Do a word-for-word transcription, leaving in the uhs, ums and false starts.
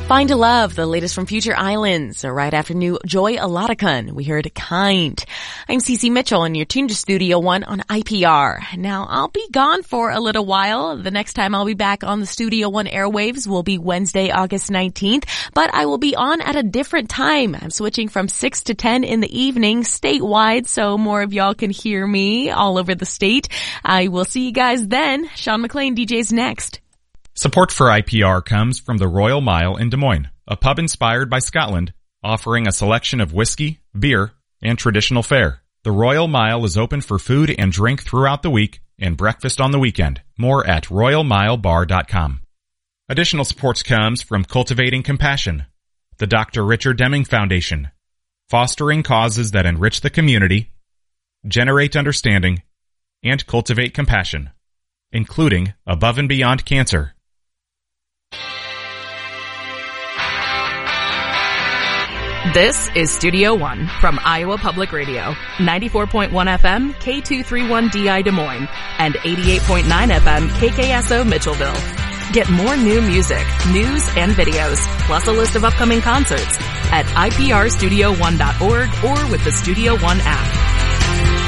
Find a Love, the latest from Future Islands. Right after new Joy Alatican, we heard Kind. I'm Cece Mitchell and you're tuned to Studio One on I P R. Now, I'll be gone for a little while. The next time I'll be back on the Studio One airwaves will be Wednesday, August nineteenth, but I will be on at a different time. I'm switching from six to ten in the evening statewide, so more of y'all can hear me all over the state. I will see you guys then. Sean McLean D Js next. Support for I P R comes from the Royal Mile in Des Moines, a pub inspired by Scotland, offering a selection of whiskey, beer, and traditional fare. The Royal Mile is open for food and drink throughout the week and breakfast on the weekend. More at royal mile bar dot com. Additional support comes from Cultivating Compassion, the Doctor Richard Deming Foundation, fostering causes that enrich the community, generate understanding, and cultivate compassion, including Above and Beyond Cancer. This is Studio One from Iowa Public Radio, ninety-four point one F M, K two thirty-one D I Des Moines, and eighty-eight point nine F M, K K S O Mitchellville. Get more new music, news, and videos, plus a list of upcoming concerts at I P R studio one dot org or with the Studio One app.